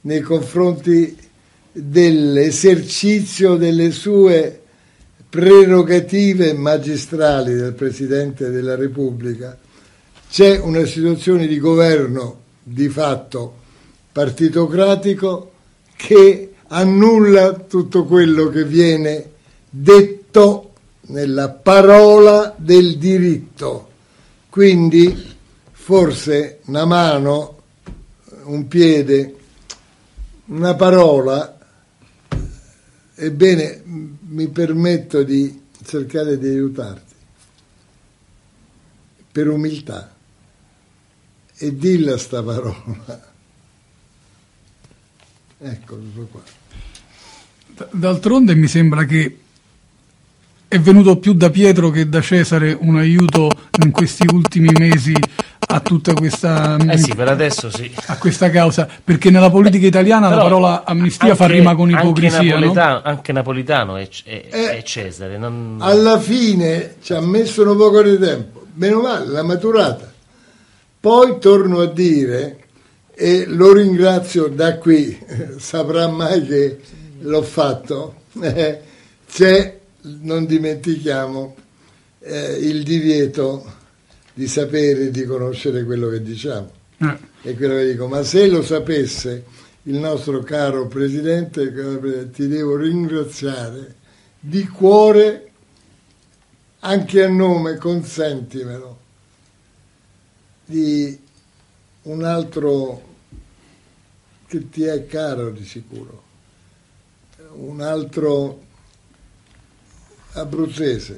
nei confronti dell'esercizio delle sue prerogative magistrali del Presidente della Repubblica. C'è una situazione di governo di fatto partitocratico che annulla tutto quello che viene detto nella parola del diritto. Quindi forse una mano, un piede, una parola, ebbene mi permetto di cercare di aiutarti per umiltà e dilla sta parola. Ecco, tutto qua. D'altronde mi sembra che è venuto più da Pietro che da Cesare un aiuto in questi ultimi mesi a tutta questa sì, per adesso sì, a questa causa, perché nella politica italiana la parola amnistia fa rima con ipocrisia, anche no? Anche Napolitano è Cesare. Alla fine ci ha messo un poco di tempo, meno male, l'ha maturata. Poi torno a dire, e lo ringrazio da qui, saprà mai che l'ho fatto, c'è, non dimentichiamo, il divieto di sapere e di conoscere quello che diciamo. E quello che dico, ma se lo sapesse il nostro caro Presidente, ti devo ringraziare di cuore, anche a nome, consentimelo, di un altro che ti è caro di sicuro, un altro abruzzese,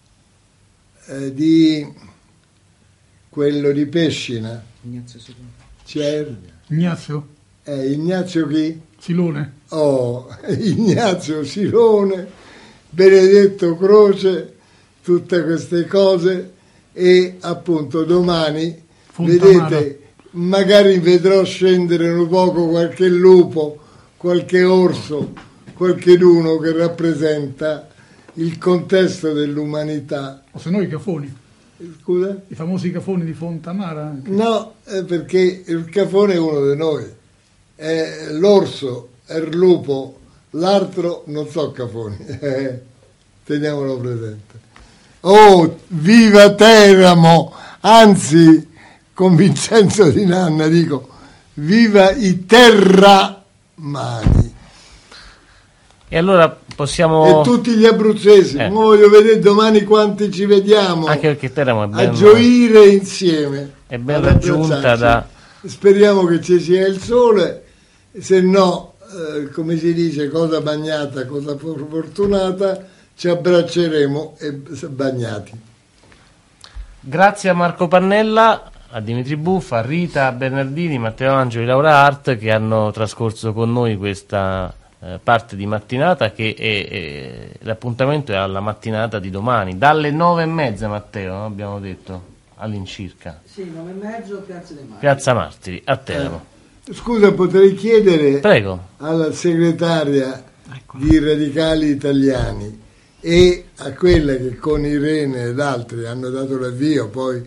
di quello di Pescina. Ignazio Silone. C'è Ignazio? Ignazio chi? Silone. Ignazio Silone, Benedetto Croce, tutte queste cose, e appunto domani vedete, magari vedrò scendere un poco qualche lupo, qualche orso, qualcheduno che rappresenta il contesto dell'umanità. O se no i cafoni. Scusa? I famosi cafoni di Fontamara? Anche. No, perché il cafone è uno di noi. L'orso è il lupo, l'altro non so cafoni. Teniamolo presente. Oh, viva Teramo! Anzi, con Vincenzo Di Nanna dico, viva i terramani! E allora possiamo... E tutti gli abruzzesi, voglio vedere domani quanti ci vediamo, anche perché Teramo è ben... a gioire insieme. È ben raggiunta da... Speriamo che ci sia il sole, se no, come si dice, cosa bagnata, cosa fortunata, ci abbracceremo e bagnati. Grazie a Marco Pannella, a Dimitri Buffa, a Rita Bernardini, Matteo Angeli, Laura Hart, che hanno trascorso con noi questa parte di mattinata, che l'appuntamento è alla mattinata di domani, dalle 9:30, Matteo, no? Abbiamo detto, all'incirca. Sì, 9:30, Piazza dei Martiri. Piazza Martiri, a Teramo. Scusa, potrei chiedere Prego. alla segretaria di Radicali Italiani e a quella che con Irene ed altri hanno dato l'avvio poi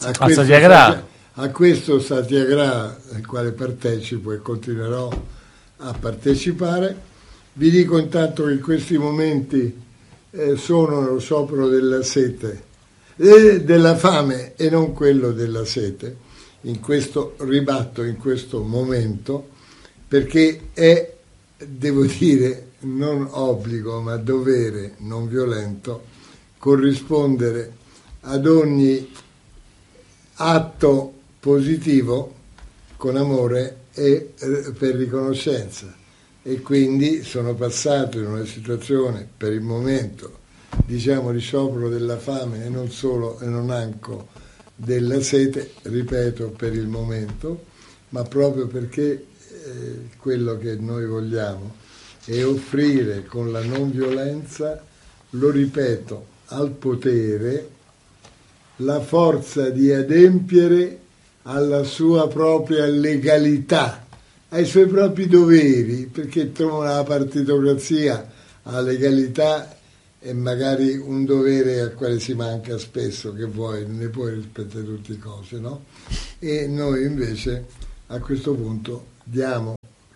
a questo Satyagraha, al quale partecipo e continuerò a partecipare. Vi dico intanto che in questi momenti sono lo sciopero della sete, della fame e non quello della sete, in questo ribatto, in questo momento, perché è, devo dire, non obbligo ma dovere non violento corrispondere ad ogni atto positivo con amore e per riconoscenza, e quindi sono passato in una situazione per il momento, diciamo, di sciopero della fame e non solo e non anche della sete, ripeto, per il momento, ma proprio perché quello che noi vogliamo è offrire con la non violenza, lo ripeto, al potere la forza di adempiere alla sua propria legalità, ai suoi propri doveri, perché trovo la partitocrazia, la legalità è magari un dovere al quale si manca spesso, che vuoi, non ne puoi rispettare tutte le cose, no? E noi invece a questo punto diamo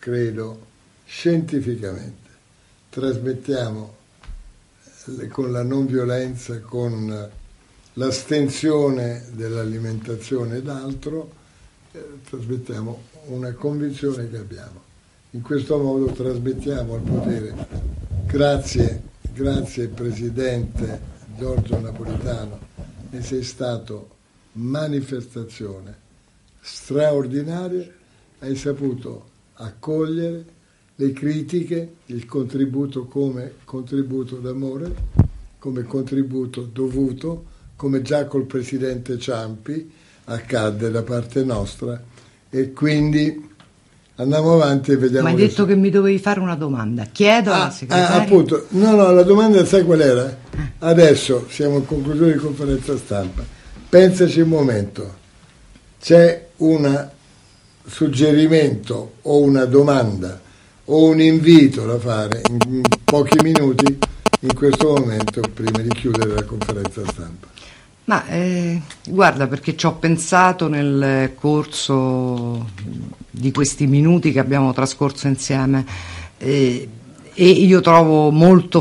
credo scientificamente, trasmettiamo con la non violenza, con l'astensione dell'alimentazione ed altro, trasmettiamo una convinzione che abbiamo. In questo modo trasmettiamo al potere. Grazie Presidente Giorgio Napolitano, e sei stato manifestazione straordinaria, hai saputo accogliere le critiche, il contributo come contributo d'amore, come contributo dovuto, come già col Presidente Ciampi accadde da parte nostra, e quindi andiamo avanti e vediamo. Ma hai detto che mi dovevi fare una domanda, chiedo alla segretaria. Appunto, no, la domanda sai qual era? Adesso siamo in conclusione di conferenza stampa, pensaci un momento, c'è un suggerimento o una domanda o un invito da fare in pochi minuti in questo momento prima di chiudere la conferenza stampa? Ma guarda, perché ci ho pensato nel corso di questi minuti che abbiamo trascorso insieme, e io trovo molto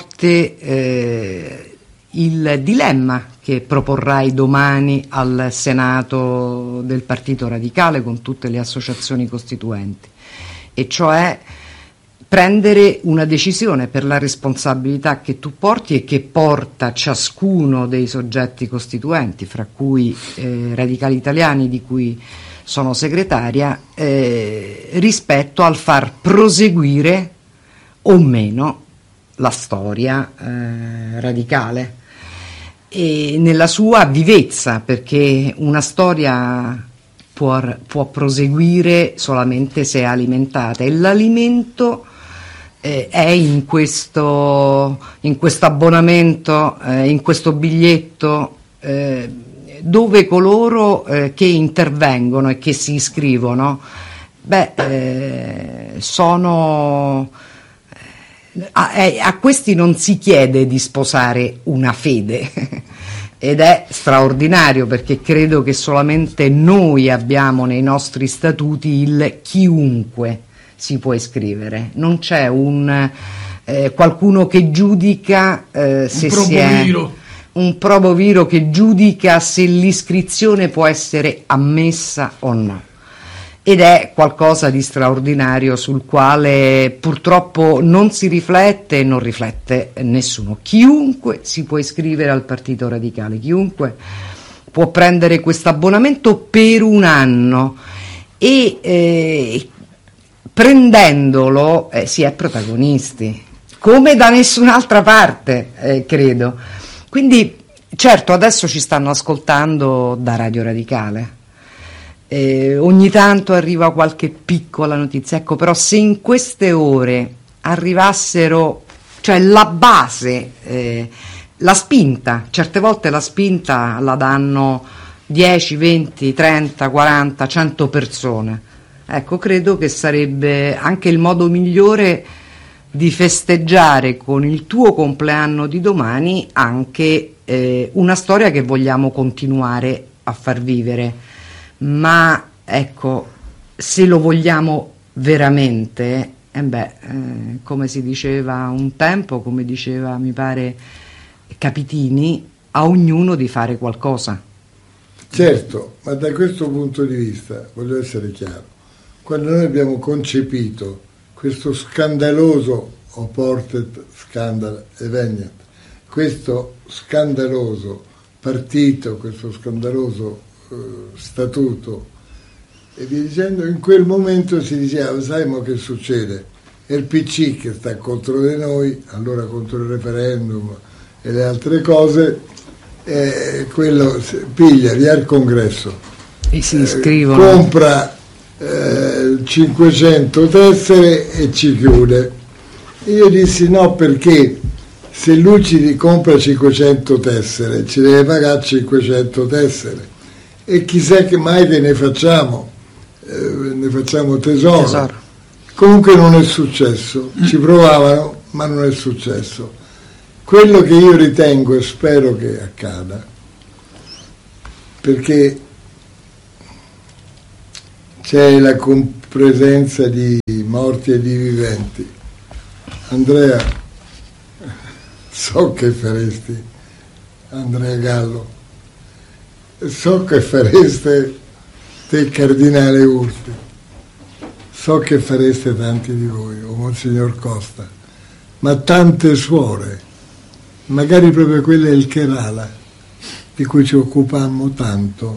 forte il dilemma che proporrai domani al Senato del Partito Radicale con tutte le associazioni costituenti, e cioè prendere una decisione per la responsabilità che tu porti e che porta ciascuno dei soggetti costituenti, fra cui Radicali Italiani, di cui sono segretaria, rispetto al far proseguire o meno la storia radicale e nella sua vivezza, perché una storia può proseguire solamente se è alimentata, e l'alimento è in questo abbonamento, in questo biglietto, dove coloro che intervengono e che si iscrivono, sono a questi non si chiede di sposare una fede ed è straordinario, perché credo che solamente noi abbiamo nei nostri statuti il chiunque si può iscrivere, non c'è qualcuno che giudica se si è un proboviro che giudica se l'iscrizione può essere ammessa o no, ed è qualcosa di straordinario sul quale purtroppo non si riflette e non riflette nessuno. Chiunque si può iscrivere al Partito Radicale, chiunque può prendere questo abbonamento per un anno e prendendolo si è protagonisti, come da nessun'altra parte, credo. Quindi certo adesso ci stanno ascoltando da Radio Radicale, ogni tanto arriva qualche piccola notizia, ecco, però se in queste ore arrivassero, cioè la base, la spinta, certe volte la spinta la danno 10, 20, 30, 40, 100 persone, ecco, credo che sarebbe anche il modo migliore di festeggiare con il tuo compleanno di domani anche una storia che vogliamo continuare a far vivere. Ma ecco, se lo vogliamo veramente, come si diceva un tempo, come diceva mi pare Capitini, a ognuno di fare qualcosa. Certo, ma da questo punto di vista voglio essere chiaro, quando noi abbiamo concepito questo scandaloso Oportet Scandal Eveniat, questo scandaloso partito, questo scandaloso statuto e via dicendo, in quel momento si diceva, sai mo che succede? È il PC che sta contro di noi, allora contro il referendum e le altre cose, quello piglia, via il congresso e si iscrivono, compra 500 tessere e ci chiude. Io dissi no, perché se lui ci compra 500 tessere ci deve pagare 500 tessere e chissà che mai che ne facciamo tesoro. Comunque non è successo, ci provavano ma non è successo. Quello che io ritengo e spero che accada, perché c'è presenza di morti e di viventi. Andrea, so che faresti, Andrea Gallo, so che fareste te Cardinale Ursi, so che fareste tanti di voi, o Monsignor Costa, ma tante suore, magari proprio quelle del Kerala, di cui ci occupammo tanto,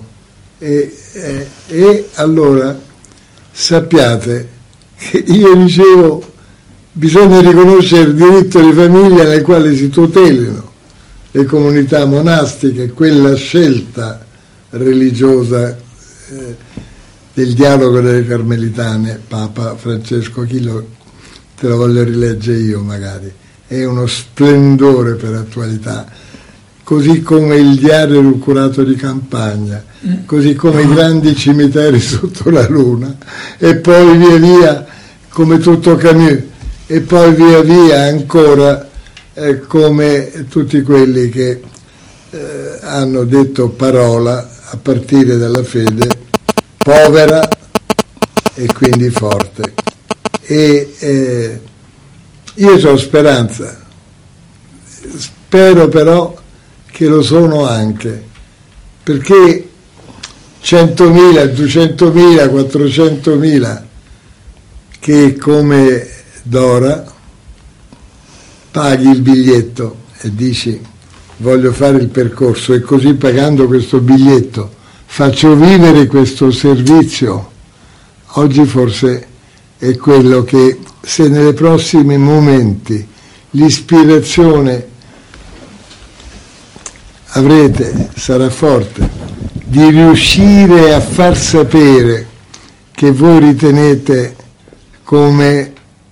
e allora sappiate che io dicevo bisogna riconoscere il diritto di famiglia nel quale si tutelino le comunità monastiche, quella scelta religiosa del dialogo delle Carmelitane, Papa Francesco, te lo voglio rileggere io magari, è uno splendore per attualità, così come il diario del curato di campagna, così come i grandi cimiteri sotto la luna, e poi via via come tutto Camus, e poi via via ancora come tutti quelli che hanno detto parola a partire dalla fede povera e quindi forte. E io ho speranza, spero però che lo sono anche, perché 100.000, 200.000, 400.000 che come Dora paghi il biglietto e dici voglio fare il percorso, e così pagando questo biglietto faccio vivere questo servizio. Oggi forse è quello che, se nei prossimi momenti l'ispirazione avrete, sarà forte, di riuscire a far sapere che voi ritenete come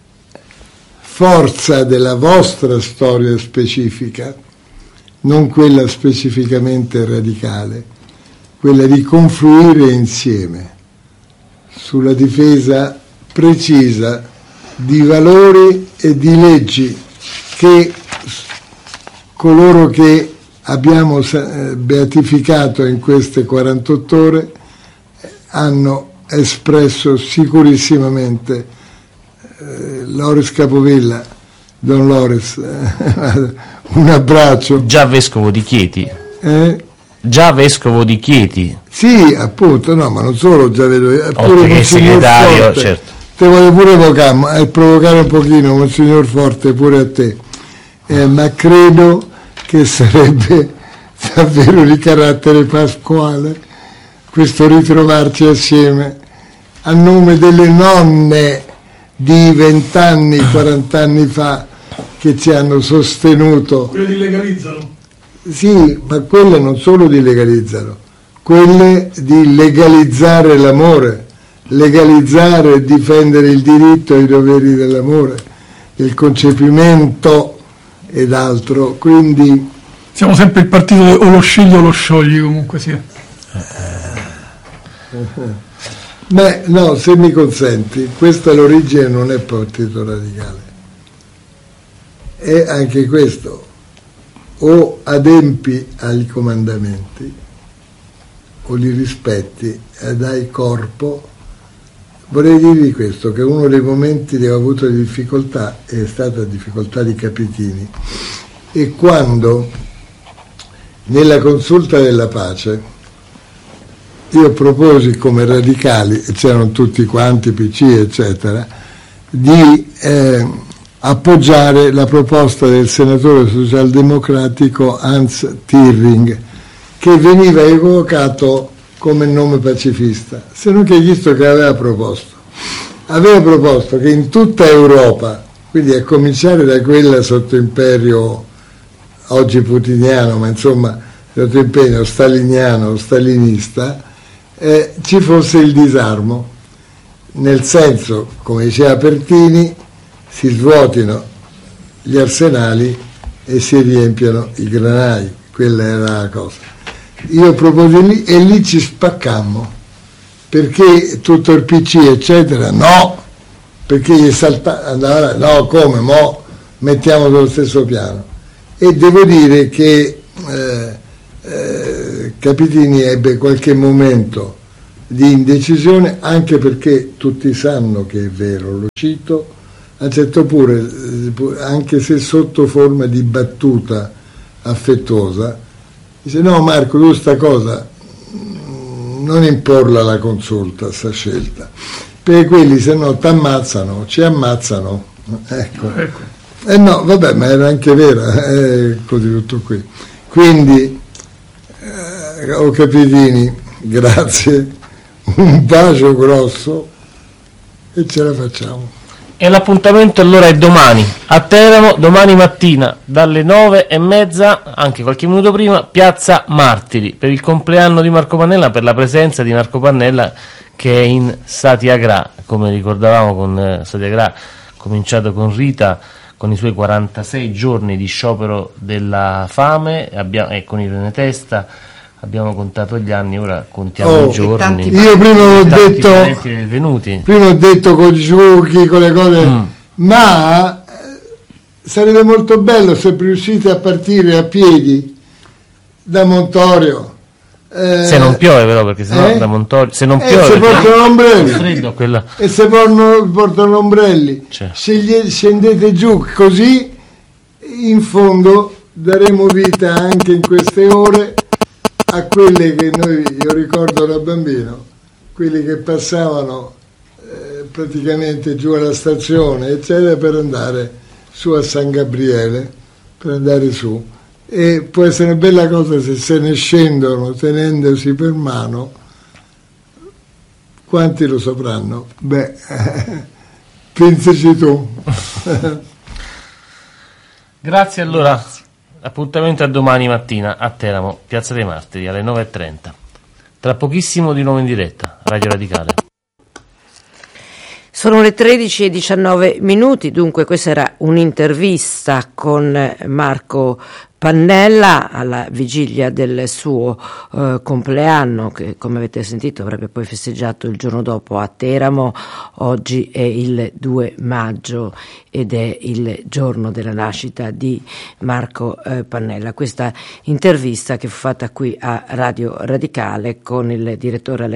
forza della vostra storia specifica, non quella specificamente radicale, quella di confluire insieme sulla difesa precisa di valori e di leggi che coloro che abbiamo beatificato in queste 48 ore hanno espresso sicurissimamente. Loris Capovilla, Don Loris, un abbraccio. Già vescovo di Chieti. Già vescovo di Chieti. Sì, appunto, no, ma non solo, già vedo, oltre che segretario, Forte, certo. Te voglio pure provocare un pochino, Monsignor Forte, pure a te, ma credo che sarebbe davvero di carattere pasquale questo ritrovarci assieme a nome delle nonne di 20 anni, 40 anni fa, che ci hanno sostenuto. Quelle di legalizzano. Sì, ma quelle non solo di legalizzano, quelle di legalizzare l'amore, legalizzare e difendere il diritto e i doveri dell'amore, il concepimento ed altro. Quindi siamo sempre il partito o lo scegli o lo sciogli, comunque sia. Beh, no, se mi consenti, questa l'origine non è partito radicale, è anche questo: o adempi ai comandamenti o li rispetti e dai corpo. Vorrei dirvi questo, che uno dei momenti che ho avuto di difficoltà è stata la difficoltà di Capitini, e quando nella consulta della pace io proposi come radicali, e c'erano tutti quanti, PC eccetera, di appoggiare la proposta del senatore socialdemocratico Hans Thirring, che veniva evocato come nome pacifista, se non che visto che aveva proposto che in tutta Europa, quindi a cominciare da quella sotto imperio oggi putiniano, ma insomma sotto imperio staliniano, stalinista, ci fosse il disarmo, nel senso, come diceva Pertini, si svuotino gli arsenali e si riempiano i granai. Quella era la cosa. Io proposi lì e lì ci spaccammo, perché tutto il PC eccetera no, perché gli andava, no, come, mo mettiamo sullo stesso piano. E devo dire che Capitini ebbe qualche momento di indecisione, anche perché tutti sanno che è vero, lo cito, accetto pure, anche se sotto forma di battuta affettuosa, dice: no Marco, tu sta cosa non imporla la consulta, sta scelta, perché quelli se no ti ammazzano, ci ammazzano, ecco. No, vabbè, ma era anche vera, così tutto qui. Quindi, oh Capitini, grazie, un bacio grosso e ce la facciamo. E l'appuntamento allora è domani a Teramo, domani mattina dalle 9:30, anche qualche minuto prima, Piazza Martiri, per il compleanno di Marco Pannella, per la presenza di Marco Pannella che è in Satyagraha, come ricordavamo, con Satyagraha cominciato con Rita, con i suoi 46 giorni di sciopero della fame, e con Irene Testa abbiamo contato gli anni, ora contiamo i giorni. Io prima ho detto con giochi, con le cose, ma sarebbe molto bello se riuscite a partire a piedi da Montorio. Se non piove però, perché sennò da Montorio, se non piove, se portano ombrelli, freddo, e se portano ombrelli, scendete giù, così in fondo daremo vita anche in queste ore a quelle che io ricordo da bambino, quelli che passavano praticamente giù alla stazione, eccetera, per andare su a San Gabriele, per andare su. E può essere una bella cosa se ne scendono tenendosi per mano. Quanti lo sapranno? Beh, pensaci tu. Grazie allora. Appuntamento a domani mattina a Teramo, Piazza dei Martiri, alle 9:30. Tra pochissimo di nuovo in diretta, Radio Radicale. Sono le 13:19, dunque questa era un'intervista con Marco Pannella alla vigilia del suo compleanno, che come avete sentito avrebbe poi festeggiato il giorno dopo a Teramo. Oggi è il 2 maggio ed è il giorno della nascita di Marco Pannella. Questa intervista che fu fatta qui a Radio Radicale con il direttore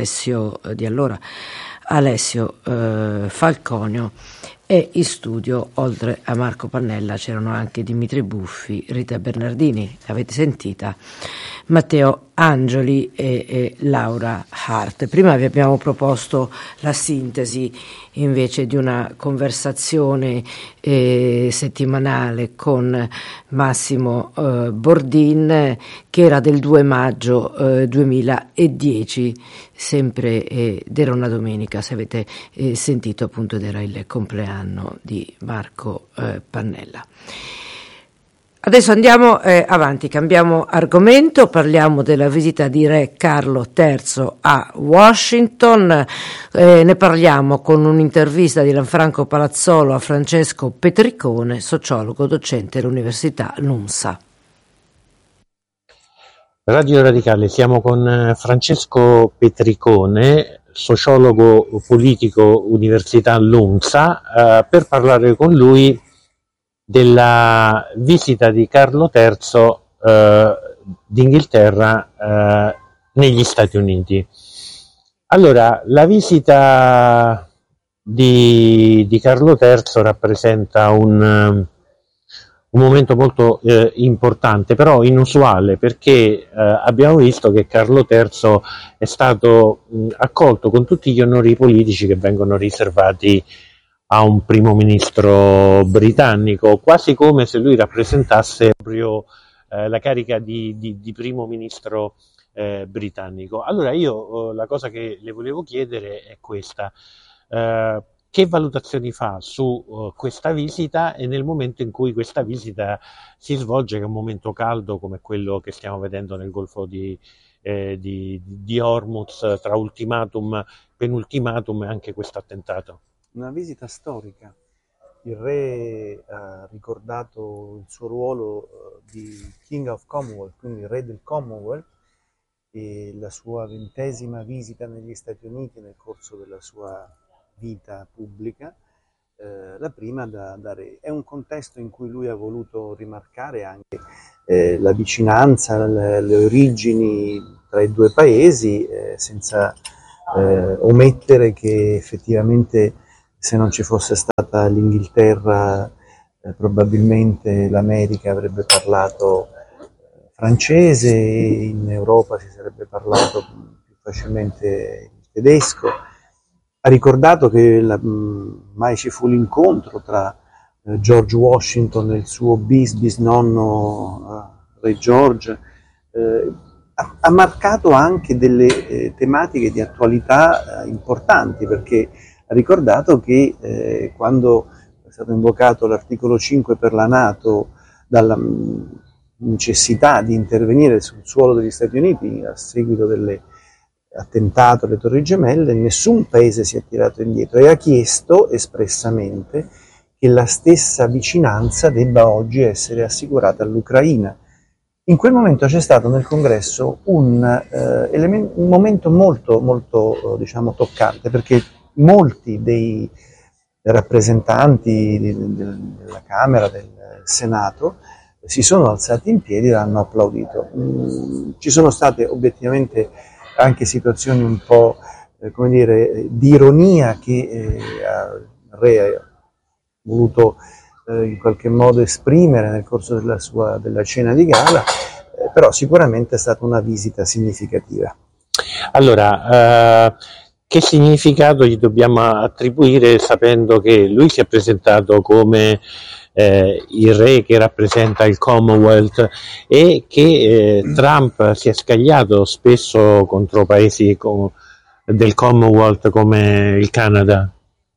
Alessio Falconio, e in studio, oltre a Marco Pannella, c'erano anche Dimitri Buffi, Rita Bernardini, l'avete sentita, Matteo Angioli e Laura Hart. Prima vi abbiamo proposto la sintesi invece di una conversazione settimanale con Massimo Bordin, che era del 2 maggio 2010, sempre ed era una domenica, se avete sentito, appunto, ed era il compleanno di Marco Pannella. Adesso andiamo avanti, cambiamo argomento, parliamo della visita di Re Carlo III a Washington, ne parliamo con un'intervista di Lanfranco Palazzolo a Francesco Petricone, sociologo, docente all'Università LUMSA. Radio Radicale, siamo con Francesco Petricone, sociologo politico Università LUMSA, per parlare con lui della visita di Carlo III d'Inghilterra negli Stati Uniti. Allora, la visita di Carlo III rappresenta un momento molto importante, però inusuale, perché abbiamo visto che Carlo III è stato accolto con tutti gli onori politici che vengono riservati a un primo ministro britannico, quasi come se lui rappresentasse proprio la carica di primo ministro britannico. Allora io la cosa che le volevo chiedere è questa: che valutazioni fa su questa visita, e nel momento in cui questa visita si svolge, che è un momento caldo come quello che stiamo vedendo nel Golfo di Hormuz, tra ultimatum, penultimatum e anche questo attentato? Una visita storica. Il re ha ricordato il suo ruolo di King of Commonwealth, quindi re del Commonwealth, e la sua 20ª visita negli Stati Uniti nel corso della sua vita pubblica, la prima da re. È un contesto in cui lui ha voluto rimarcare anche la vicinanza, le origini tra i due paesi, senza omettere che effettivamente se non ci fosse stata l'Inghilterra probabilmente l'America avrebbe parlato francese, in Europa si sarebbe parlato più facilmente il tedesco. Ha ricordato che mai ci fu l'incontro tra George Washington e il suo bisnonno Re George. Ha marcato anche delle tematiche di attualità importanti, perché ha ricordato che quando è stato invocato l'articolo 5 per la NATO dalla necessità di intervenire sul suolo degli Stati Uniti a seguito dell'attentato alle Torri Gemelle, nessun paese si è tirato indietro e ha chiesto espressamente che la stessa vicinanza debba oggi essere assicurata all'Ucraina. In quel momento c'è stato nel Congresso un momento molto diciamo, toccante, perché molti dei rappresentanti della Camera, del Senato, si sono alzati in piedi e hanno applaudito. Ci sono state obiettivamente anche situazioni un po' come dire, di ironia che il Re ha voluto in qualche modo esprimere nel corso della cena di gala, però sicuramente è stata una visita significativa. Allora, che significato gli dobbiamo attribuire sapendo che lui si è presentato come il re che rappresenta il Commonwealth e che Trump si è scagliato spesso contro paesi del Commonwealth come il Canada?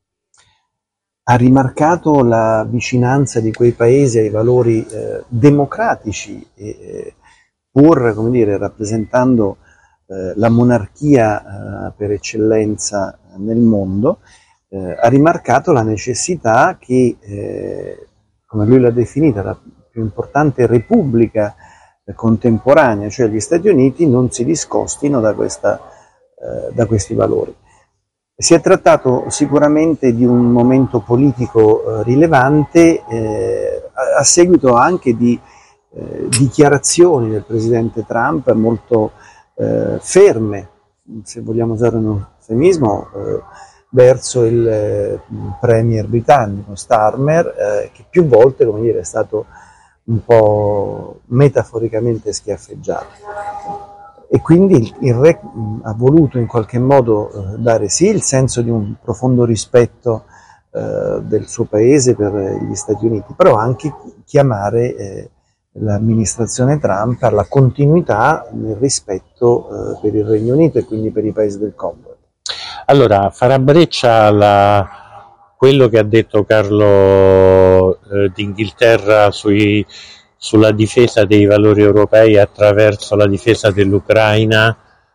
Ha rimarcato la vicinanza di quei paesi ai valori democratici e pur, come dire, rappresentando la monarchia per eccellenza nel mondo, ha rimarcato la necessità che, come lui l'ha definita, la più importante repubblica contemporanea, cioè gli Stati Uniti, non si discostino da questi valori. Si è trattato sicuramente di un momento politico rilevante a seguito anche di dichiarazioni del presidente Trump molto ferme, se vogliamo usare un eufemismo, verso il premier britannico Starmer, che più volte, come dire, è stato un po' metaforicamente schiaffeggiato. E quindi il Re ha voluto in qualche modo dare sì il senso di un profondo rispetto del suo paese per gli Stati Uniti, però anche chiamare l'amministrazione Trump alla continuità nel rispetto per il Regno Unito e quindi per i paesi del Commonwealth. Allora, farà breccia quello che ha detto Carlo d'Inghilterra sulla difesa dei valori europei attraverso la difesa dell'Ucraina,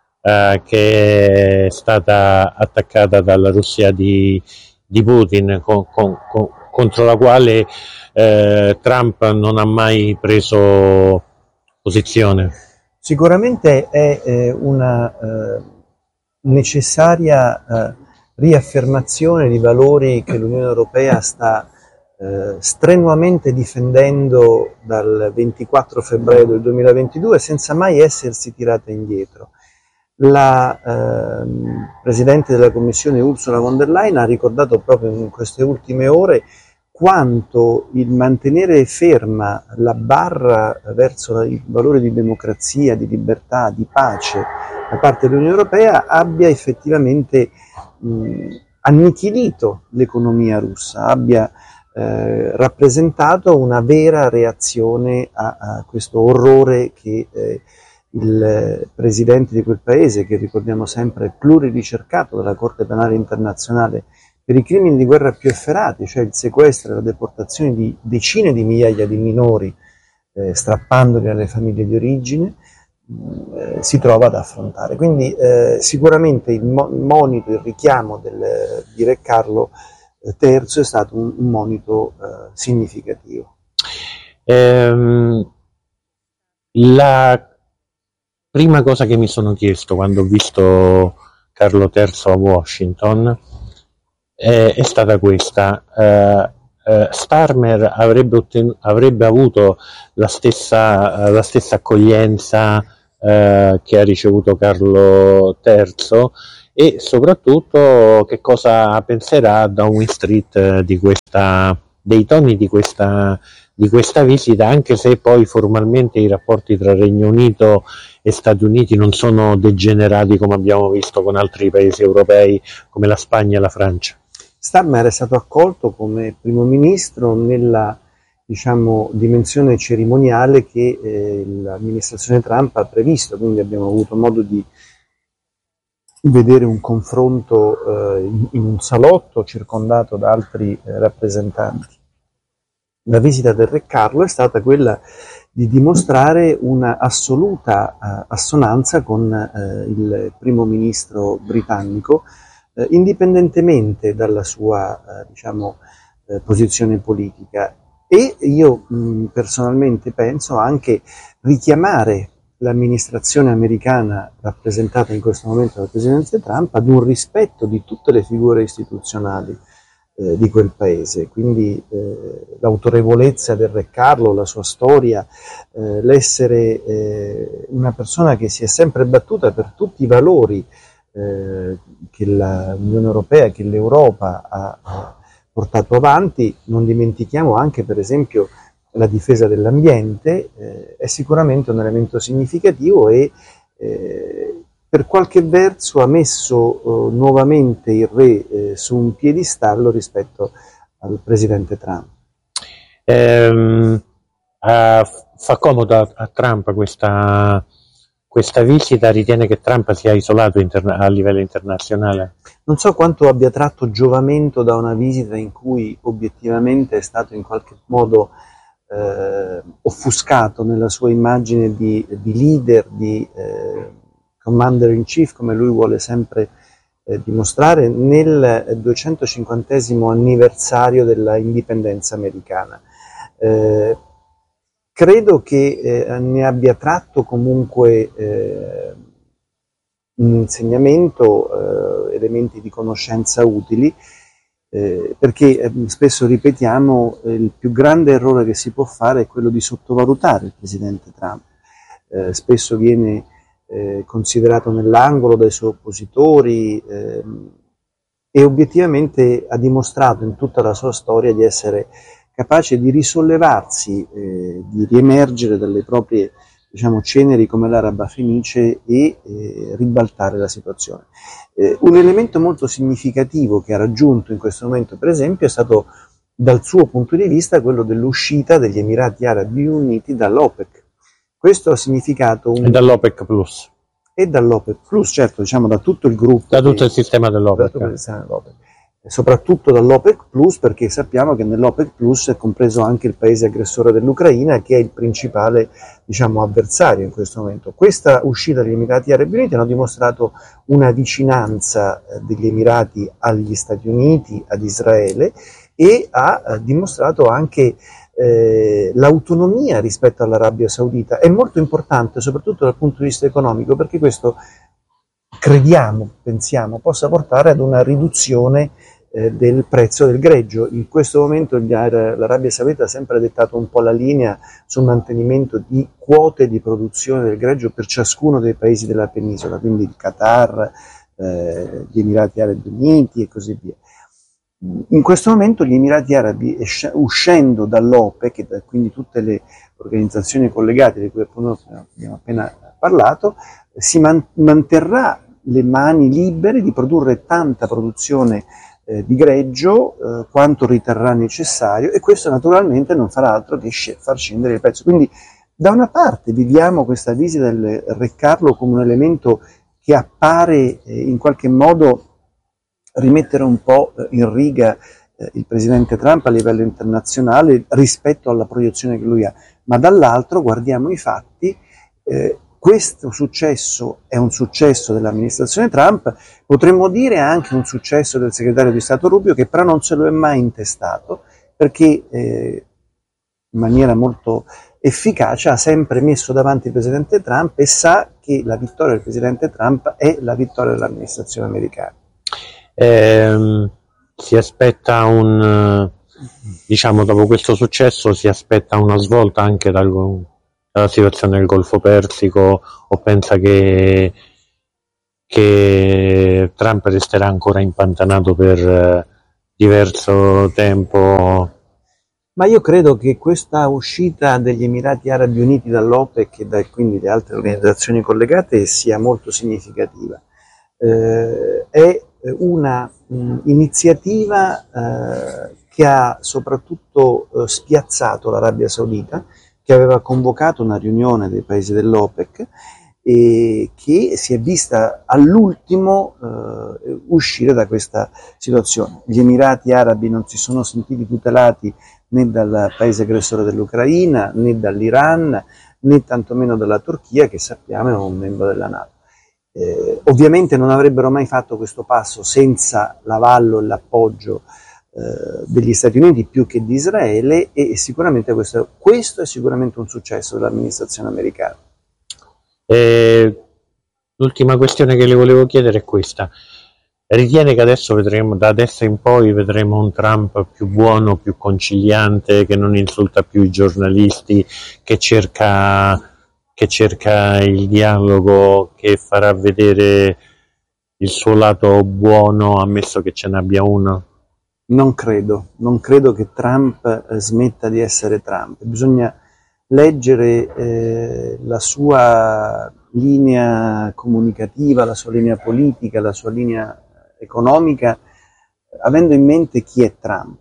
che è stata attaccata dalla Russia di Putin, contro la quale Trump non ha mai preso posizione. Sicuramente è una necessaria riaffermazione di valori che l'Unione Europea sta strenuamente difendendo dal 24 febbraio del 2022 senza mai essersi tirata indietro. La Presidente della Commissione Ursula von der Leyen ha ricordato proprio in queste ultime ore quanto il mantenere ferma la barra verso i valori di democrazia, di libertà, di pace da parte dell'Unione Europea abbia effettivamente annichilito l'economia russa, abbia rappresentato una vera reazione a questo orrore che il presidente di quel paese, che ricordiamo sempre è pluriricercato dalla Corte Penale Internazionale per i crimini di guerra più efferati, cioè il sequestro e la deportazione di decine di migliaia di minori, strappandoli alle famiglie di origine, si trova ad affrontare. Quindi sicuramente il monito, il richiamo di Re Carlo III è stato un monito significativo. La prima cosa che mi sono chiesto quando ho visto Carlo III a Washington è stata questa: Starmer avrebbe avuto la stessa accoglienza che ha ricevuto Carlo III, e soprattutto che cosa penserà Downing Street dei toni di questa visita, anche se poi formalmente i rapporti tra Regno Unito e Stati Uniti non sono degenerati come abbiamo visto con altri paesi europei come la Spagna e la Francia. Starmer è stato accolto come primo ministro nella dimensione cerimoniale che l'amministrazione Trump ha previsto, quindi abbiamo avuto modo di vedere un confronto in un salotto circondato da altri rappresentanti. La visita del Re Carlo è stata quella di dimostrare una assoluta assonanza con il primo ministro britannico, indipendentemente dalla sua posizione politica, e io personalmente penso anche richiamare l'amministrazione americana rappresentata in questo momento dal presidente Trump ad un rispetto di tutte le figure istituzionali di quel paese, quindi l'autorevolezza del Re Carlo, la sua storia, l'essere una persona che si è sempre battuta per tutti i valori che l'Unione Europea, che l'Europa ha portato avanti. Non dimentichiamo anche, per esempio, la difesa dell'ambiente, è sicuramente un elemento significativo e per qualche verso ha messo nuovamente il Re su un piedistallo rispetto al presidente Trump. Fa comodo a Trump questa visita? Ritiene che Trump sia isolato a livello internazionale? Non so quanto abbia tratto giovamento da una visita in cui obiettivamente è stato in qualche modo offuscato nella sua immagine di leader, di commander in chief, come lui vuole sempre dimostrare, nel 250° anniversario della indipendenza americana. Credo che ne abbia tratto comunque un insegnamento, elementi di conoscenza utili, perché spesso ripetiamo il più grande errore che si può fare è quello di sottovalutare il presidente Trump. Spesso viene considerato nell'angolo dai suoi oppositori e obiettivamente ha dimostrato in tutta la sua storia di essere capace di risollevarsi, di riemergere dalle proprie ceneri come l'Araba Fenice e ribaltare la situazione. Un elemento molto significativo che ha raggiunto in questo momento, per esempio, è stato dal suo punto di vista quello dell'uscita degli Emirati Arabi Uniti dall'OPEC. Questo ha significato e dall'OPEC Plus. E dall'OPEC Plus, certo, da tutto il gruppo. Da tutto il sistema dell'OPEC. Soprattutto dall'OPEC Plus, perché sappiamo che nell'OPEC Plus è compreso anche il paese aggressore dell'Ucraina, che è il principale avversario in questo momento. Questa uscita degli Emirati Arabi Uniti hanno dimostrato una vicinanza degli Emirati agli Stati Uniti, ad Israele, e ha dimostrato anche l'autonomia rispetto all'Arabia Saudita. È molto importante soprattutto dal punto di vista economico, perché questo pensiamo possa portare ad una riduzione del prezzo del greggio. In questo momento l'Arabia Saudita ha sempre dettato un po' la linea sul mantenimento di quote di produzione del greggio per ciascuno dei paesi della penisola, quindi il Qatar, gli Emirati Arabi Uniti e così via. In questo momento gli Emirati Arabi, uscendo dall'OPEC, e quindi tutte le organizzazioni collegate di cui abbiamo appena parlato, si manterrà le mani libere di produrre tanta produzione di greggio quanto riterrà necessario, e questo naturalmente non farà altro che far scendere il prezzo. Quindi da una parte viviamo questa visita del Re Carlo come un elemento che appare in qualche modo rimettere un po' in riga il presidente Trump a livello internazionale rispetto alla proiezione che lui ha, ma dall'altro guardiamo i fatti. Questo successo è un successo dell'amministrazione Trump, potremmo dire anche un successo del segretario di Stato Rubio, che però non se lo è mai intestato, perché in maniera molto efficace ha sempre messo davanti il presidente Trump e sa che la vittoria del presidente Trump è la vittoria dell'amministrazione americana. Si aspetta dopo questo successo si aspetta una svolta anche dalla situazione del Golfo Persico, o pensa che che Trump resterà ancora impantanato per diverso tempo? Ma io credo che questa uscita degli Emirati Arabi Uniti dall'OPEC e quindi le altre organizzazioni collegate sia molto significativa. È una iniziativa che ha soprattutto spiazzato l'Arabia Saudita, che aveva convocato una riunione dei paesi dell'OPEC e che si è vista all'ultimo uscire da questa situazione. Gli Emirati Arabi non si sono sentiti tutelati né dal paese aggressore dell'Ucraina, né dall'Iran, né tantomeno dalla Turchia, che sappiamo è un membro della NATO. Ovviamente non avrebbero mai fatto questo passo senza l'avallo e l'appoggio degli Stati Uniti più che di Israele, e sicuramente questo è sicuramente un successo dell'amministrazione americana. L'ultima questione che le volevo chiedere è questa: ritiene che adesso da adesso in poi vedremo un Trump più buono, più conciliante, che non insulta più i giornalisti, che cerca il dialogo, che farà vedere il suo lato buono, ammesso che ce n'abbia uno? Non credo che Trump smetta di essere Trump. Bisogna leggere la sua linea comunicativa, la sua linea politica, la sua linea economica, avendo in mente chi è Trump.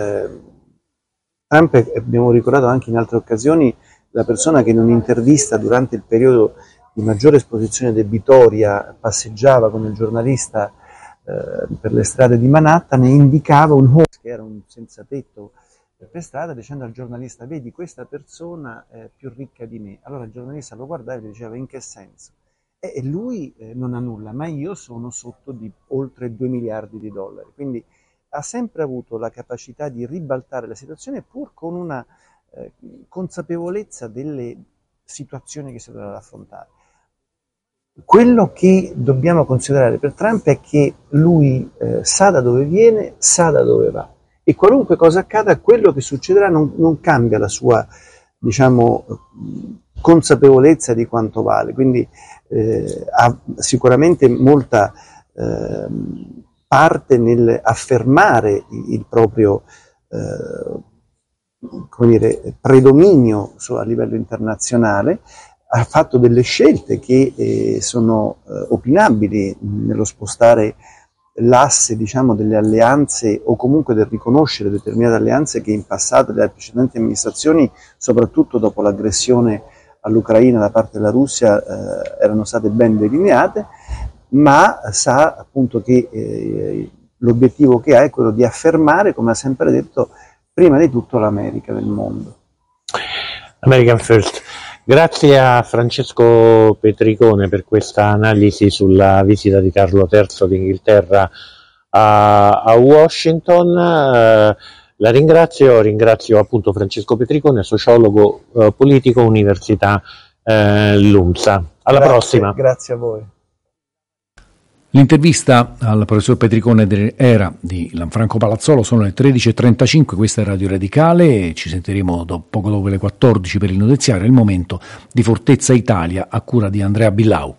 Trump, abbiamo ricordato anche in altre occasioni, la persona che in un'intervista durante il periodo di maggiore esposizione debitoria passeggiava con il giornalista per le strade di Manhattan e indicava un homeless, che era un senza tetto per strada, dicendo al giornalista: vedi, questa persona è più ricca di me. Allora il giornalista lo guardava e gli diceva: in che senso? E lui non ha nulla, ma io sono sotto di oltre 2 miliardi di dollari. Quindi ha sempre avuto la capacità di ribaltare la situazione, pur con una consapevolezza delle situazioni che si dovranno affrontare. Quello che dobbiamo considerare per Trump è che lui sa da dove viene, sa da dove va, e qualunque cosa accada, quello che succederà non cambia la sua, diciamo, consapevolezza di quanto vale. Quindi ha sicuramente molta parte nel affermare il proprio predominio a livello internazionale. Ha fatto delle scelte che sono opinabili nello spostare l'asse, diciamo, delle alleanze, o comunque del riconoscere determinate alleanze che in passato dalle precedenti amministrazioni, soprattutto dopo l'aggressione all'Ucraina da parte della Russia, erano state ben delineate, ma sa appunto che l'obiettivo che ha è quello di affermare, come ha sempre detto, prima di tutto l'America del mondo. American First. Grazie a Francesco Petricone per questa analisi sulla visita di Carlo III d'Inghilterra a Washington. La ringrazio appunto Francesco Petricone, sociologo politico, Università LUMSA. Alla prossima. Grazie a voi. L'intervista al professor Petricone era di Lanfranco Palazzolo. Sono le 13.35, questa è Radio Radicale, ci sentiremo poco dopo le 14 per il notiziario. È il momento di Fortezza Italia a cura di Andrea Billau.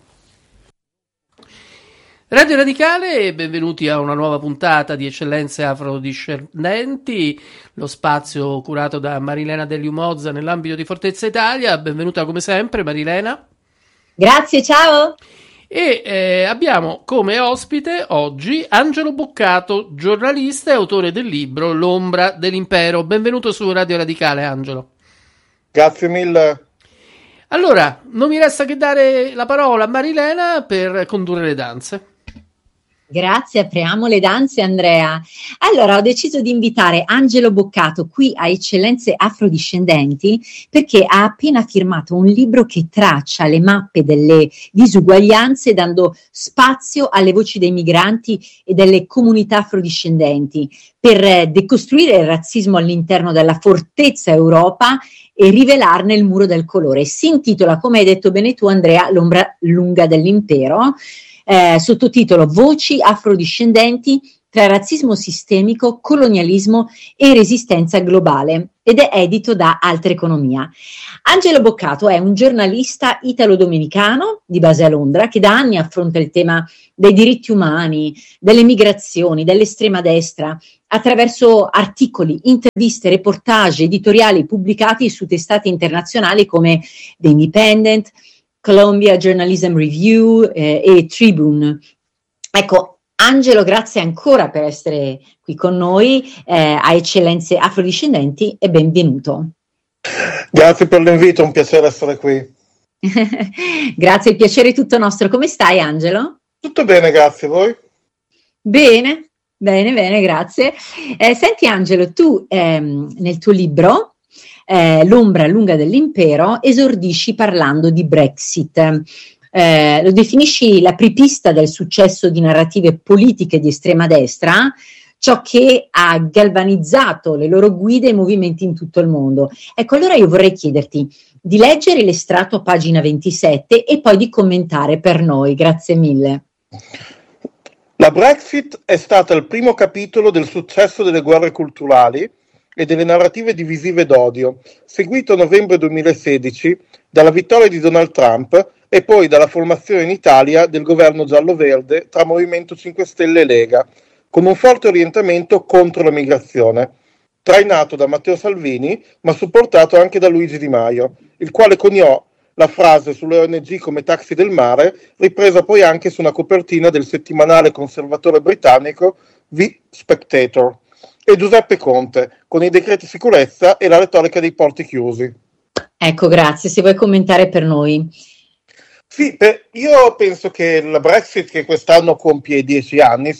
Radio Radicale, benvenuti a una nuova puntata di Eccellenze Afrodiscendenti, lo spazio curato da Marilena Deliumozza nell'ambito di Fortezza Italia. Benvenuta come sempre Marilena. Grazie, ciao. E abbiamo come ospite oggi Angelo Boccato, giornalista e autore del libro L'ombra dell'impero. Benvenuto su Radio Radicale, Angelo. Grazie mille. Allora, non mi resta che dare la parola a Marilena per condurre le danze. Grazie, apriamo le danze, Andrea. Allora, ho deciso di invitare Angelo Boccato qui a Eccellenze Afrodiscendenti perché ha appena firmato un libro che traccia le mappe delle disuguaglianze, dando spazio alle voci dei migranti e delle comunità afrodiscendenti, per decostruire il razzismo all'interno della fortezza Europa e rivelarne il muro del colore. Si intitola, come hai detto bene tu, Andrea, L'ombra lunga dell'impero. Sottotitolo Voci afrodiscendenti tra razzismo sistemico, colonialismo e resistenza globale, ed è edito da Altra Economia. Angelo Boccato è un giornalista italo-dominicano di base a Londra che da anni affronta il tema dei diritti umani, delle migrazioni, dell'estrema destra, attraverso articoli, interviste, reportage, editoriali pubblicati su testate internazionali come The Independent, Columbia Journalism Review e Tribune. Ecco, Angelo, grazie ancora per essere qui con noi a Eccellenze Afrodiscendenti e benvenuto. Grazie per l'invito, è un piacere essere qui. Grazie, il piacere è tutto nostro. Come stai, Angelo? Tutto bene, grazie. Voi? Bene, grazie. Senti, Angelo, tu nel tuo libro L'ombra lunga dell'impero esordisci parlando di Brexit. Lo definisci l'apripista del successo di narrative politiche di estrema destra, ciò che ha galvanizzato le loro guide e movimenti in tutto il mondo. Ecco, allora io vorrei chiederti di leggere l'estratto a pagina 27 e poi di commentare per noi. Grazie mille. La Brexit è stata il primo capitolo del successo delle guerre culturali e delle narrative divisive d'odio, seguito a novembre 2016 dalla vittoria di Donald Trump e poi dalla formazione in Italia del governo giallo-verde tra Movimento 5 Stelle e Lega, con un forte orientamento contro la migrazione, trainato da Matteo Salvini, ma supportato anche da Luigi Di Maio, il quale coniò la frase sulle ONG come taxi del mare, ripresa poi anche su una copertina del settimanale conservatore britannico The Spectator, e Giuseppe Conte, con i decreti sicurezza e la retorica dei porti chiusi. Ecco, grazie. Se vuoi commentare per noi. Sì, io penso che la Brexit, che quest'anno compie 10 anni,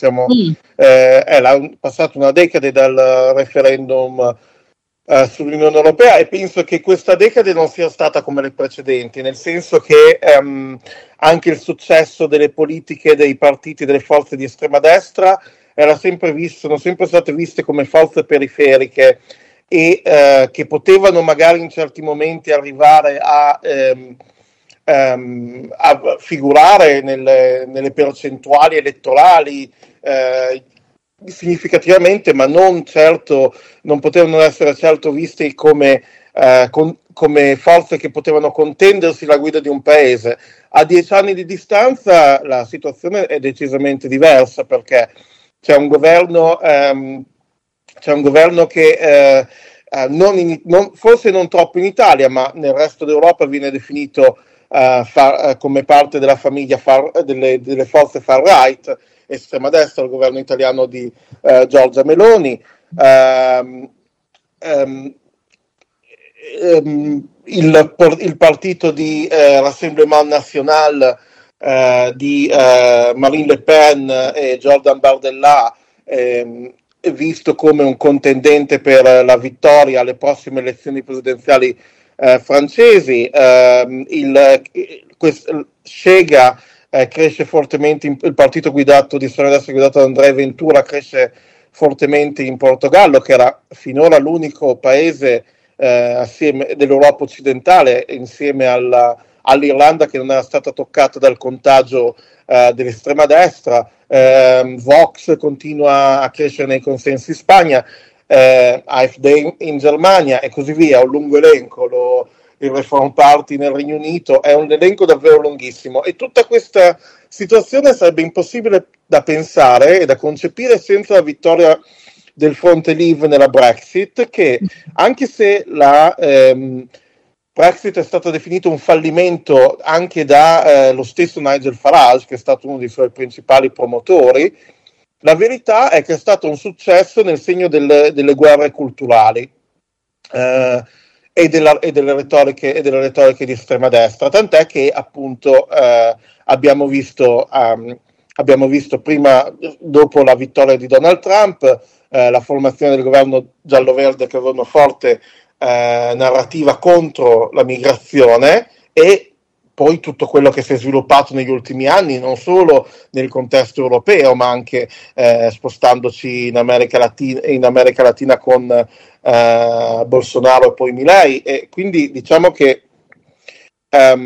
è passata una decade dal referendum sull'Unione Europea, e penso che questa decade non sia stata come le precedenti, nel senso che anche il successo delle politiche dei partiti delle forze di estrema destra sono sempre state viste come forze periferiche e che potevano magari in certi momenti arrivare a figurare nelle percentuali elettorali significativamente, ma non potevano essere certo viste come forze che potevano contendersi la guida di un paese. A 10 anni di distanza la situazione è decisamente diversa, perché c'è un governo che forse non troppo in Italia, ma nel resto d'Europa viene definito come parte della famiglia delle forze far-right, estrema destra, il governo italiano di Giorgia Meloni. Il partito di Rassemblement National di Marine Le Pen e Jordan Bardella è visto come un contendente per la vittoria alle prossime elezioni presidenziali francesi. Scega cresce fortemente, il partito di estrema destra guidato da André Ventura cresce fortemente in Portogallo, che era finora l'unico paese dell'Europa occidentale, insieme all'Irlanda, che non era stata toccata dal contagio dell'estrema destra. Vox continua a crescere nei consensi in Spagna, AfD in Germania e così via, un lungo elenco. Il Reform Party nel Regno Unito, è un elenco davvero lunghissimo, e tutta questa situazione sarebbe impossibile da pensare e da concepire senza la vittoria del fronte Leave nella Brexit, che anche se la Brexit è stato definito un fallimento anche da lo stesso Nigel Farage, che è stato uno dei suoi principali promotori, la verità è che è stato un successo nel segno delle guerre culturali e delle retoriche di estrema destra, tant'è che appunto abbiamo visto prima, dopo la vittoria di Donald Trump, la formazione del governo giallo-verde, che aveva una forte narrativa contro la migrazione, e poi tutto quello che si è sviluppato negli ultimi anni, non solo nel contesto europeo, ma anche spostandoci in America Latina con Bolsonaro e poi Milei. E quindi diciamo che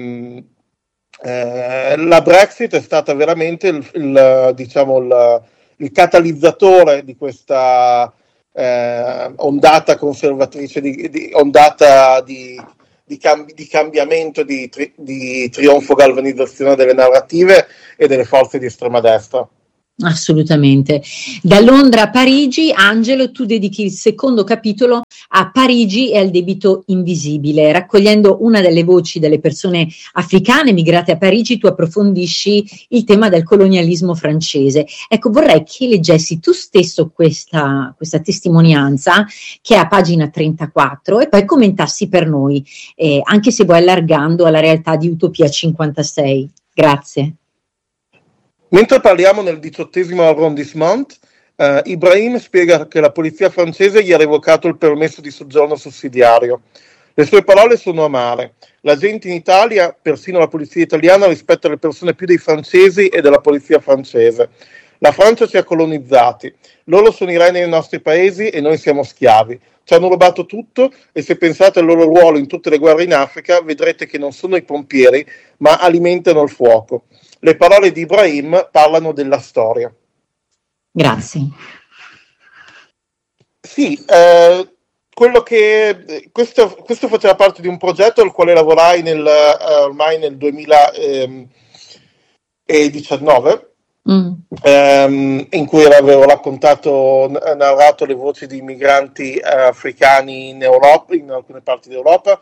la Brexit è stata veramente il catalizzatore di questa ondata conservatrice, ondata di cambiamento, di trionfo galvanizzazione delle narrative e delle forze di estrema destra. Assolutamente. Da Londra a Parigi, Angelo, tu dedichi il secondo capitolo a Parigi e al debito invisibile. Raccogliendo una delle voci delle persone africane migrate a Parigi, tu approfondisci il tema del colonialismo francese. Ecco, vorrei che leggessi tu stesso questa testimonianza, che è a pagina 34, e poi commentassi per noi, anche se vuoi allargando alla realtà di Utopia 56. Grazie. Mentre parliamo nel 18° arrondissement, Ibrahim spiega che la polizia francese gli ha revocato il permesso di soggiorno sussidiario. Le sue parole sono amare. La gente in Italia, persino la polizia italiana, rispetta le persone più dei francesi e della polizia francese. La Francia ci ha colonizzati. Loro sono i re nei nostri paesi e noi siamo schiavi. Ci hanno rubato tutto e se pensate al loro ruolo in tutte le guerre in Africa, vedrete che non sono i pompieri, ma alimentano il fuoco. Le parole di Ibrahim parlano della storia. Grazie. Sì, questo faceva parte di un progetto al quale lavorai ormai nel 2019, in cui avevo narrato le voci di migranti africani in Europa, in alcune parti d'Europa,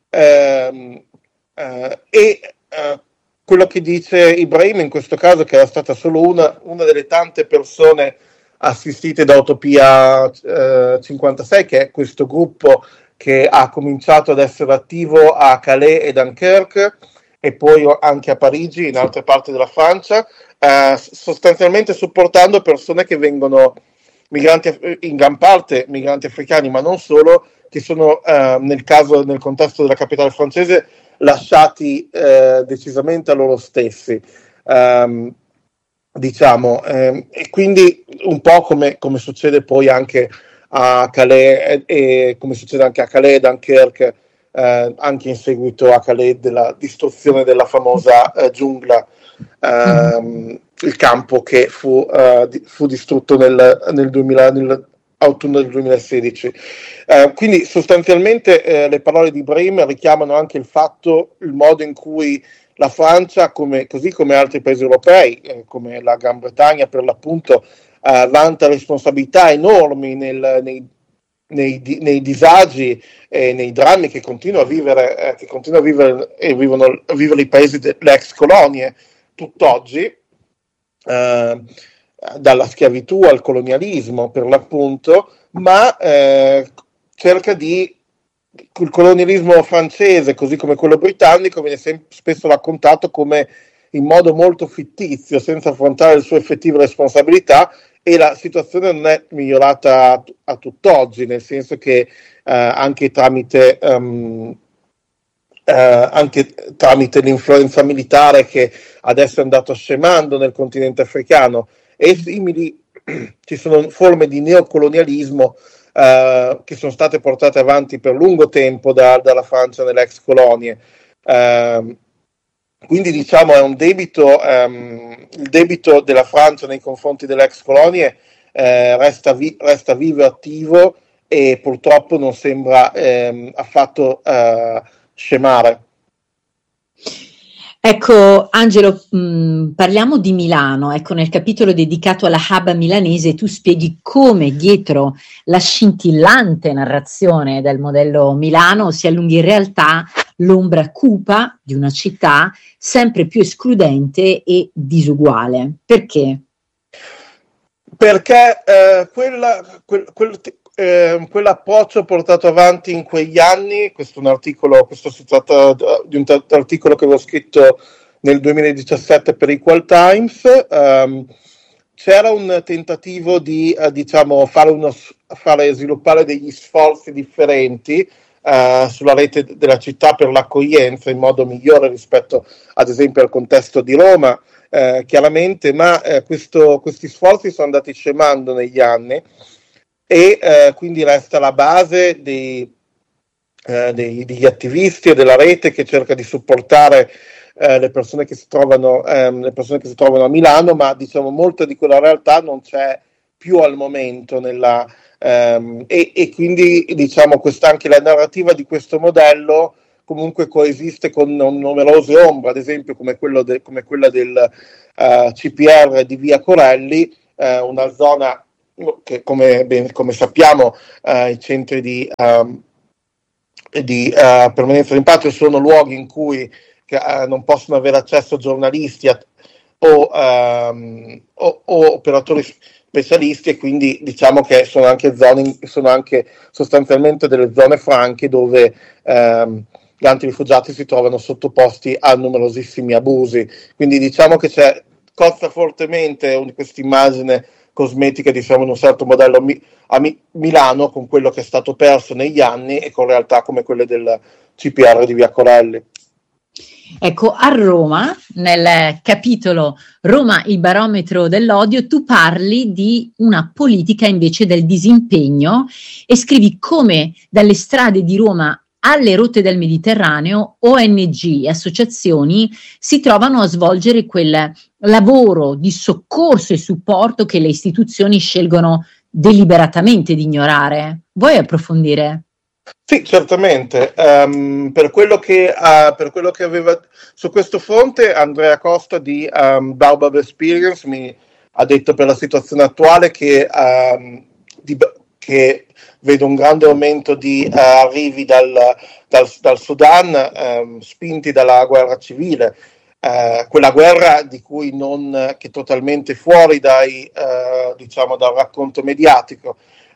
quello che dice Ibrahim in questo caso, che era stata solo una delle tante persone assistite da Utopia 56, che è questo gruppo che ha cominciato ad essere attivo a Calais e Dunkerque e poi anche a Parigi, in altre parti della Francia, sostanzialmente supportando persone che vengono in gran parte migranti africani, ma non solo, che sono nel contesto della capitale francese lasciati decisamente a loro stessi, e quindi un po' come succede poi anche a Calais e come succede anche a Calais e Dunkerque, anche in seguito a Calais della distruzione della famosa giungla, il campo che fu distrutto nell'autunno del 2016. Quindi sostanzialmente le parole di Ibrahim richiamano anche il modo in cui la Francia, così come altri paesi europei, come la Gran Bretagna per l'appunto, vanta responsabilità enormi nei disagi e nei drammi che continua a vivere e vivono i paesi delle ex colonie tutt'oggi, dalla schiavitù al colonialismo per l'appunto, ma cerca il colonialismo francese, così come quello britannico, viene spesso raccontato come in modo molto fittizio, senza affrontare le sue effettive responsabilità, e la situazione non è migliorata a tutt'oggi, nel senso che anche tramite l'influenza militare che adesso è andato scemando nel continente africano e simili, ci sono forme di neocolonialismo che sono state portate avanti per lungo tempo dalla Francia nelle ex colonie. Quindi diciamo è un debito, il debito della Francia nei confronti delle ex colonie resta vivo e attivo e purtroppo non sembra affatto scemare. Ecco Angelo, parliamo di Milano. Ecco, nel capitolo dedicato alla Hub milanese tu spieghi come dietro la scintillante narrazione del modello Milano si allunghi in realtà l'ombra cupa di una città sempre più escludente e disuguale. Perché? Perché quell'approccio portato avanti in quegli anni, questo si tratta di un articolo che avevo scritto nel 2017 per Equal Times, c'era un tentativo di fare sviluppare degli sforzi differenti sulla rete della città per l'accoglienza in modo migliore rispetto ad esempio al contesto di Roma, chiaramente, ma questi sforzi sono andati scemando negli anni e quindi resta la base degli attivisti e della rete che cerca di supportare le persone che si trovano a Milano, ma diciamo molta di quella realtà non c'è più al momento e quindi diciamo anche la narrativa di questo modello comunque coesiste con numerose ombre, ad esempio come quella del CPR di Via Corelli, una zona che come sappiamo i centri di permanenza di rimpatrio sono luoghi in cui non possono avere accesso giornalisti o operatori specialisti, e quindi diciamo che sono anche sostanzialmente delle zone franche dove gli antirifugiati si trovano sottoposti a numerosissimi abusi. Quindi diciamo che costa fortemente questa immagine cosmetica, diciamo, in un certo modello a Milano, con quello che è stato perso negli anni e con realtà come quelle del CPR di Via Corelli. Ecco, a Roma, nel capitolo Roma, il barometro dell'odio, tu parli di una politica invece del disimpegno e scrivi come dalle strade di Roma alle rotte del Mediterraneo ONG e associazioni si trovano a svolgere quel lavoro di soccorso e supporto che le istituzioni scelgono deliberatamente di ignorare. Vuoi approfondire? Sì, certamente. Per quello che aveva su questo fronte, Andrea Costa di Baobab Experience mi ha detto per la situazione attuale che vedo un grande aumento di arrivi dal Sudan, spinti dalla guerra civile, quella guerra di cui che è totalmente fuori dal racconto mediatico.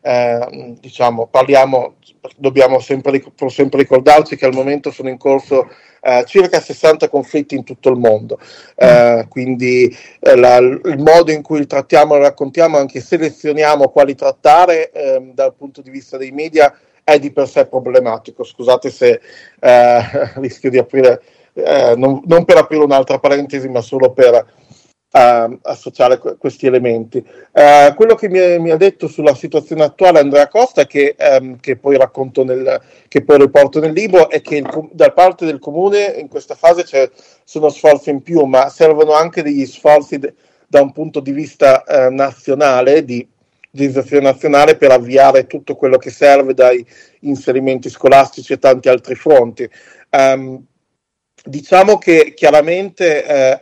Dobbiamo sempre ricordarci che al momento sono in corso circa 60 conflitti in tutto il mondo, quindi il modo in cui li trattiamo e li raccontiamo, anche selezioniamo quali trattare dal punto di vista dei media, è di per sé problematico. Scusate se rischio di aprire non per aprire un'altra parentesi, ma solo per associare questi elementi. Quello che mi ha detto sulla situazione attuale Andrea Costa, che poi riporto nel libro, è che da parte del comune in questa fase sono sforzi in più, ma servono anche degli sforzi da un punto di vista nazionale, di legislazione nazionale, per avviare tutto quello che serve, dai inserimenti scolastici e tanti altri fronti. Diciamo che chiaramente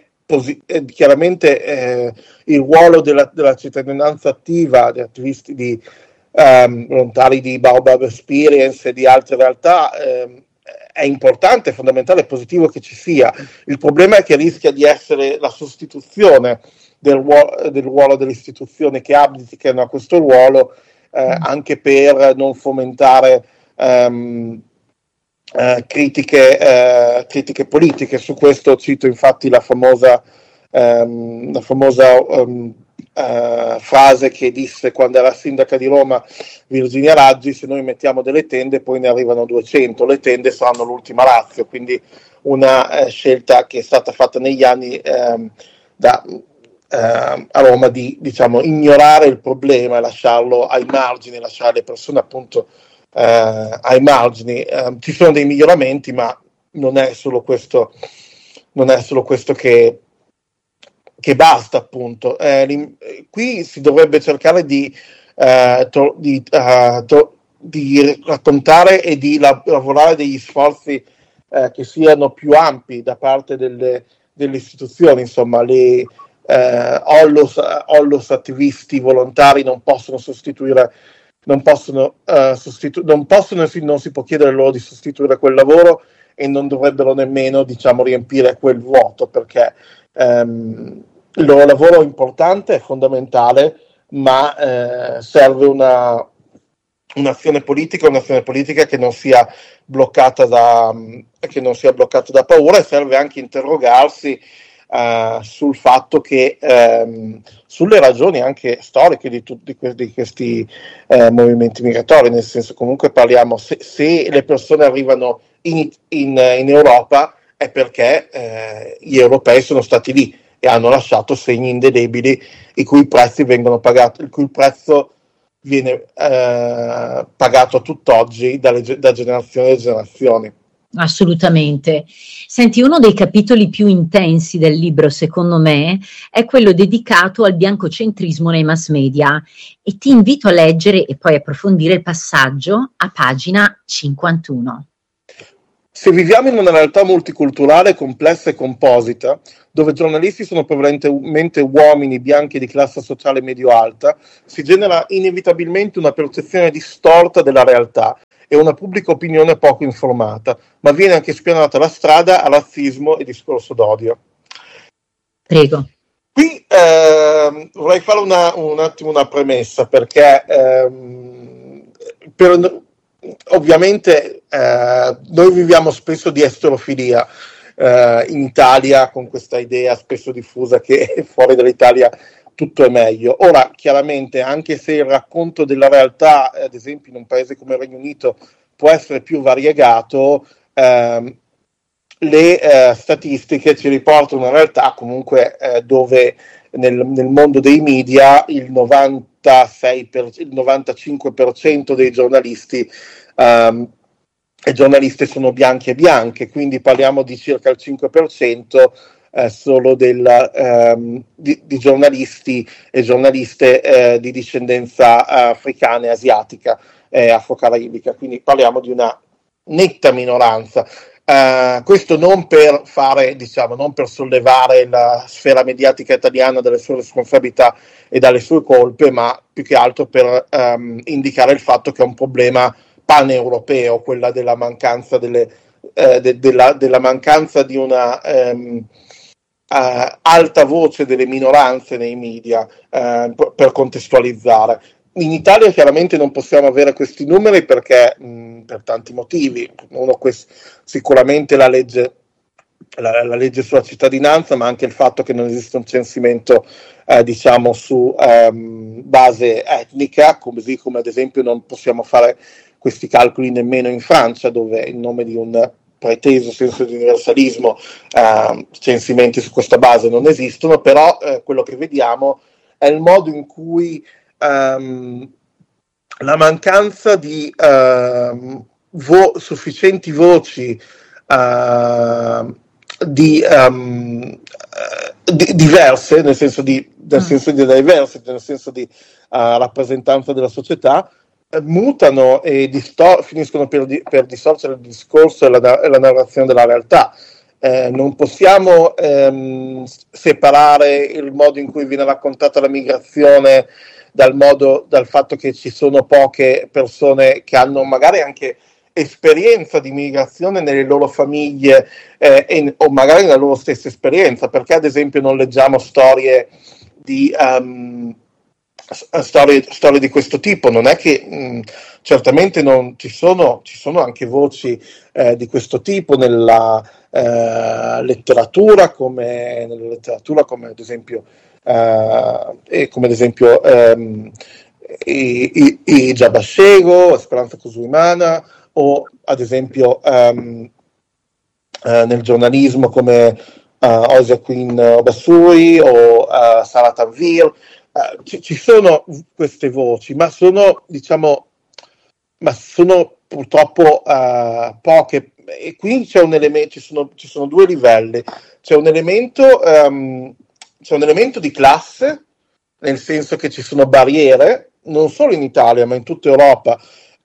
il ruolo della cittadinanza attiva, di attivisti, di volontari di Baobab Experience e di altre realtà è importante, è fondamentale, è positivo che ci sia. Il problema è che rischia di essere la sostituzione del ruolo delle istituzioni che abdicano a questo ruolo, anche per non fomentare critiche politiche. Su questo cito infatti la famosa frase che disse quando era sindaca di Roma Virginia Raggi: se noi mettiamo delle tende poi ne arrivano 200, le tende saranno l'ultima ratio. Quindi una scelta che è stata fatta negli anni a Roma di ignorare il problema e lasciarlo ai margini, lasciare le persone appunto ai margini. Ci sono dei miglioramenti, ma non è solo questo che basta, appunto. Qui si dovrebbe cercare di raccontare e di lavorare degli sforzi che siano più ampi da parte delle istituzioni. Insomma, Onlus, attivisti, volontari non si può chiedere loro di sostituire quel lavoro, e non dovrebbero nemmeno riempire quel vuoto, perché il loro lavoro è importante, è fondamentale, ma serve un'azione politica che non sia bloccata da paura, e serve anche interrogarsi sul fatto che sulle ragioni anche storiche di questi movimenti migratori. Nel senso, comunque parliamo, se le persone arrivano in Europa è perché gli europei sono stati lì e hanno lasciato segni indelebili, i cui prezzi vengono pagati, il cui prezzo viene pagato a tutt'oggi da generazioni e generazioni. Assolutamente. Senti, uno dei capitoli più intensi del libro, secondo me, è quello dedicato al biancocentrismo nei mass media, e ti invito a leggere e poi approfondire il passaggio a pagina 51. Se viviamo in una realtà multiculturale, complessa e composita, dove giornalisti sono prevalentemente uomini bianchi di classe sociale medio-alta, si genera inevitabilmente una percezione distorta della realtà e una pubblica opinione poco informata, ma viene anche spianata la strada a razzismo e discorso d'odio. Prego. Qui vorrei fare un attimo una premessa, perché ovviamente noi viviamo spesso di esterofilia in Italia, con questa idea spesso diffusa che fuori dall'Italia tutto è meglio. Ora, chiaramente, anche se il racconto della realtà, ad esempio in un paese come il Regno Unito, può essere più variegato, le statistiche ci riportano una realtà comunque dove nel mondo dei media il 95% dei giornalisti e giornaliste sono bianchi e bianche, quindi parliamo di circa il 5% solo di giornalisti e giornaliste di discendenza africana e asiatica e afro-caraibica, quindi parliamo di una netta minoranza. Questo non per non per sollevare la sfera mediatica italiana dalle sue responsabilità e dalle sue colpe, ma più che altro per indicare il fatto che è un problema paneuropeo, quella della mancanza della mancanza di una alta voce delle minoranze nei media, per contestualizzare. In Italia chiaramente non possiamo avere questi numeri perché per tanti motivi. Sicuramente la legge sulla cittadinanza, ma anche il fatto che non esiste un censimento su base etnica, così come ad esempio non possiamo fare questi calcoli nemmeno in Francia, dove in nome di un preteso senso di universalismo censimenti su questa base non esistono. Però quello che vediamo è il modo in cui la mancanza di sufficienti voci diverse, nel senso di diversity, nel senso di rappresentanza della società, mutano e finiscono per distorcere il discorso e la narrazione della realtà. Non possiamo separare il modo in cui viene raccontata la migrazione dal fatto che ci sono poche persone che hanno magari anche esperienza di migrazione nelle loro famiglie o magari nella loro stessa esperienza. Perché ad esempio non leggiamo storie di questo tipo? Non è che certamente non ci sono anche voci di questo tipo nella letteratura, come ad esempio i Giabashego, Speranza Cusuimana, o ad esempio nel giornalismo come Osia Queen Obassui o Sara Tanvir. Ci sono queste voci, ma sono purtroppo poche, e qui c'è un elemento, ci sono due livelli. C'è un elemento di classe, nel senso che ci sono barriere, non solo in Italia ma in tutta Europa.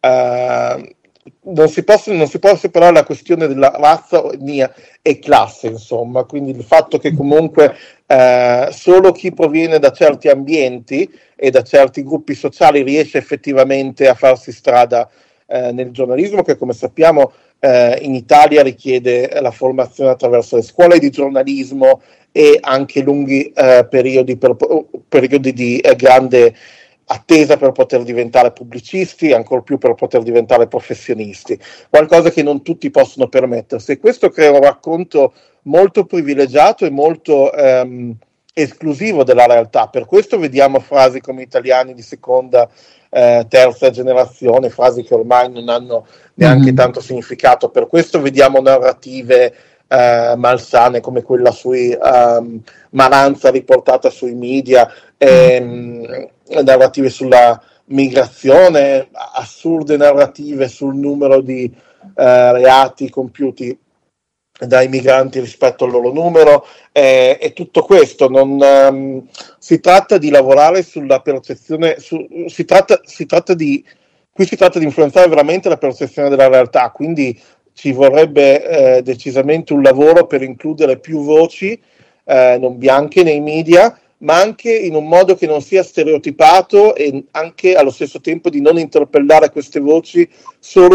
Non si può separare la questione della razza, etnia e classe, insomma. Quindi il fatto che comunque solo chi proviene da certi ambienti e da certi gruppi sociali riesce effettivamente a farsi strada nel giornalismo, che come sappiamo in Italia richiede la formazione attraverso le scuole di giornalismo e anche lunghi periodi di grande attesa per poter diventare pubblicisti, ancor più per poter diventare professionisti, qualcosa che non tutti possono permettersi, e questo crea un racconto molto privilegiato e molto esclusivo della realtà. Per questo vediamo frasi come italiani di seconda, terza generazione, frasi che ormai non hanno neanche tanto significato. Per questo vediamo narrative malsane come quella sui Maranza riportata sui media, narrative sulla migrazione, assurde narrative sul numero di reati compiuti dai migranti rispetto al loro numero, e tutto questo. Si tratta di lavorare sulla percezione, si tratta di influenzare veramente la percezione della realtà, quindi ci vorrebbe decisamente un lavoro per includere più voci non bianche nei media, ma anche in un modo che non sia stereotipato, e anche allo stesso tempo di non interpellare queste voci solo